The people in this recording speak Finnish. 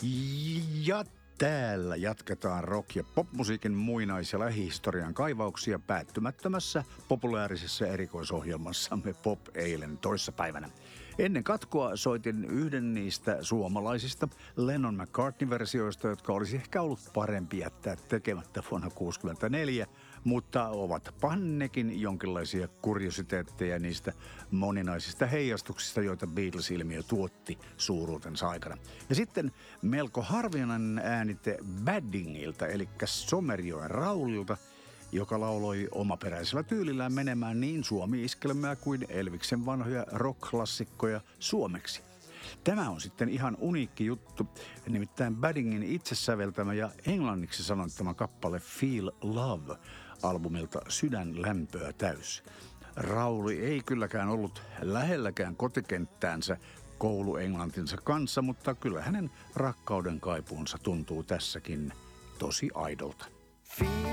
Ja täällä jatketaan rock- ja popmusiikin muinais- ja lähihistorian kaivauksia päättymättömässä populaarisessa erikoisohjelmassamme Pop eilen toissapäivänä. Ennen katkoa soitin yhden niistä suomalaisista Lennon McCartney-versioista, jotka olisi ehkä ollut parempi jättää tekemättä vuonna 1964, mutta ovatpa nekin jonkinlaisia kuriositeetteja niistä moninaisista heijastuksista, joita Beatles-ilmiö tuotti suuruutensa aikana. Ja sitten melko harvinainen äänite Baddingilta, eli Somerjoen Raulilta, joka lauloi omaperäisellä tyylillään menemään niin suomi-iskelmää kuin Elviksen vanhoja rock-klassikkoja suomeksi. Tämä on sitten ihan uniikki juttu, nimittäin Baddingin itse säveltämä ja englanniksi sanottama kappale Feel Love albumilta Sydän lämpöä täys. Rauli ei kylläkään ollut lähelläkään kotikenttäänsä kouluenglantinsa kanssa, mutta kyllä hänen rakkauden kaipuunsa tuntuu tässäkin tosi aidolta.